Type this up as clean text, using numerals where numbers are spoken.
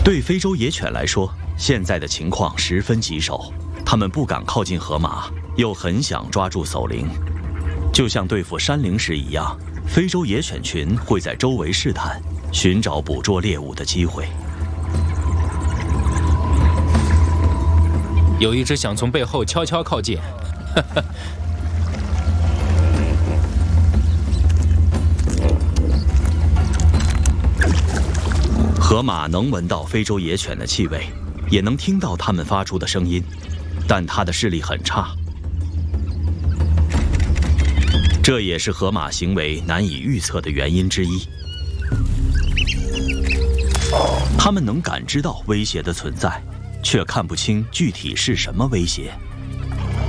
对非洲野犬来说，现在的情况十分棘手，它们不敢靠近河马，又很想抓住叟羚。就像对付山羚时一样，非洲野犬群会在周围试探，寻找捕捉猎物的机会。 有一只想从背后悄悄靠近，哈哈。 河马能闻到非洲野犬的气味，也能听到它们发出的声音，但它的视力很差。这也是河马行为难以预测的原因之一。它们能感知到威胁的存在，却看不清具体是什么威胁。